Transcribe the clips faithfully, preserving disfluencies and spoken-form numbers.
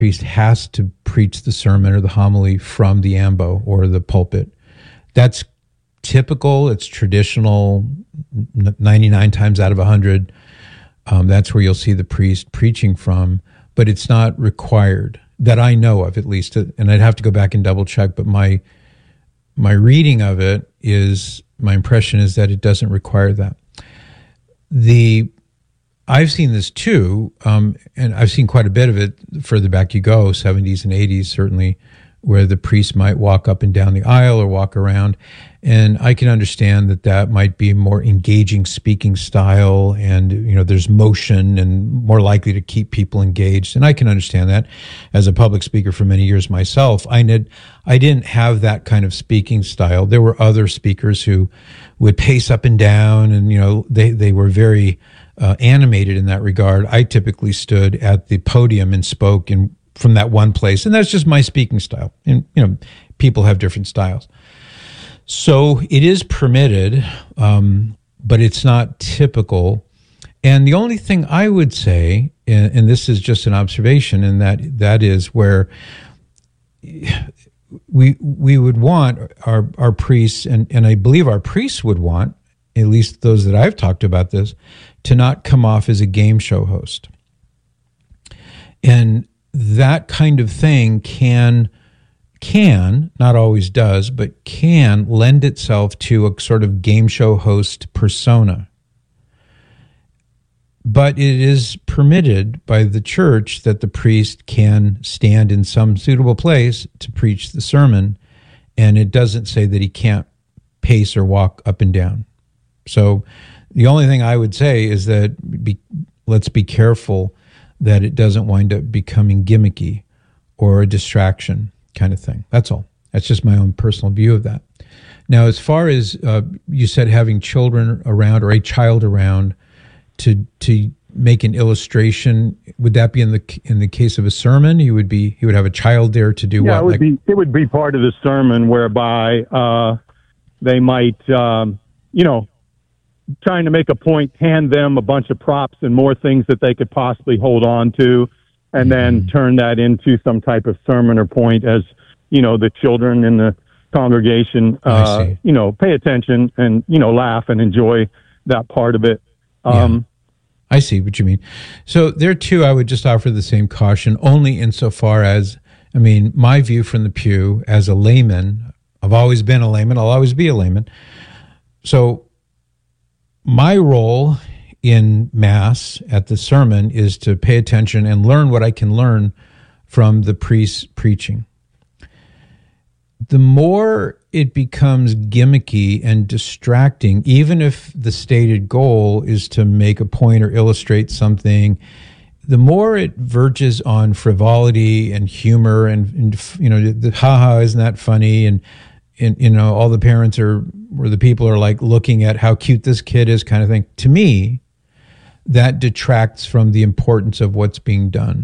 priest has to preach the sermon or the homily from the ambo or the pulpit. That's typical. It's traditional. ninety-nine times out of one hundred, um, that's where you'll see the priest preaching from, but it's not required that I know of, at least. And I'd have to go back and double check, but my my reading of it is, my impression is that it doesn't require that. The I've seen this too, um, and I've seen quite a bit of it further back you go, seventies and eighties certainly, where the priest might walk up and down the aisle or walk around. And I can understand that that might be a more engaging speaking style, and, you know, there's motion and more likely to keep people engaged. And I can understand that. As a public speaker for many years myself, I did, I didn't have that kind of speaking style. There were other speakers who would pace up and down, and, you know, they, they were very uh, animated in that regard. I typically stood at the podium and spoke in from that one place, and that's just my speaking style. And, you know, people have different styles. So it is permitted, um, but it's not typical. And the only thing I would say, and, and this is just an observation, and that that is where we we would want our our priests, and, and I believe our priests would want, at least those that I've talked about this, to not come off as a game show host. And that kind of thing can, can, not always does, but can lend itself to a sort of game show host persona. But it is permitted by the church that the priest can stand in some suitable place to preach the sermon, and it doesn't say that he can't pace or walk up and down. So the only thing I would say is that be, let's be careful that it doesn't wind up becoming gimmicky or a distraction kind of thing. That's all. That's just my own personal view of that. Now, as far as uh, you said, having children around or a child around to to make an illustration, would that be in the in the case of a sermon? You would be you would have a child there to do yeah, what? it would like, be it would be part of the sermon whereby uh, they might um, you know. trying to make a point, hand them a bunch of props and more things that they could possibly hold on to, and then mm-hmm. turn that into some type of sermon or point as, you know, the children in the congregation, uh, you know, pay attention and, you know, laugh and enjoy that part of it. Um, yeah. I see what you mean. So there too, I would just offer the same caution, only insofar as, I mean, my view from the pew as a layman, I've always been a layman, I'll always be a layman. So my role in Mass at the sermon is to pay attention and learn what I can learn from the priest's preaching. The more it becomes gimmicky and distracting, even if the stated goal is to make a point or illustrate something, the more it verges on frivolity and humor and, and you know, the ha-ha, isn't that funny? And, and, you know, all the parents are, or the people are like looking at how cute this kid is kind of thing. To me, that detracts from the importance of what's being done.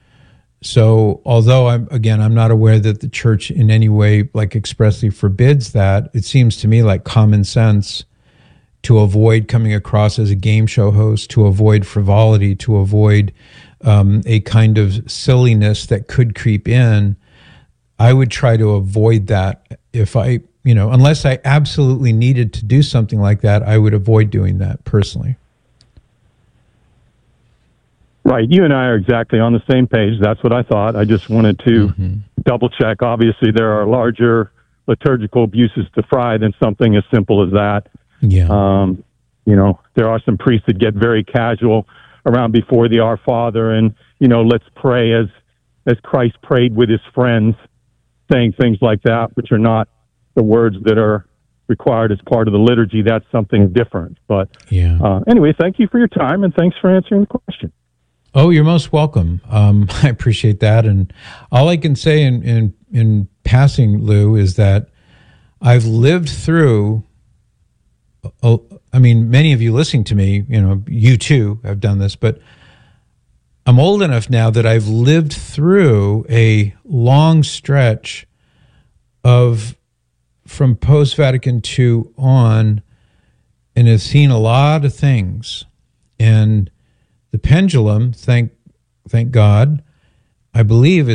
So although I'm, again, I'm not aware that the church in any way like expressly forbids that, it seems to me like common sense to avoid coming across as a game show host, to avoid frivolity, to avoid um, a kind of silliness that could creep in. I would try to avoid that. If I, you know, unless I absolutely needed to do something like that, I would avoid doing that personally. Right. You and I are exactly on the same page. That's what I thought. I just wanted to mm-hmm. double check. Obviously, there are larger liturgical abuses to fry than something as simple as that. Yeah. Um, you know, there are some priests that get very casual around before the Our Father and, you know, let's pray as, as Christ prayed with his friends, saying things like that, which are not the words that are required as part of the liturgy. That's something different. But yeah. uh, anyway, thank you for your time and thanks for answering the question. Oh, you're most welcome. Um, I appreciate that. And all I can say in, in, in passing, Lou, is that I've lived through, a, I mean, many of you listening to me, you know, you too have done this, but I'm old enough now that I've lived through a long stretch of, from post-Vatican two on, and have seen a lot of things. And the pendulum, thank thank God, I believe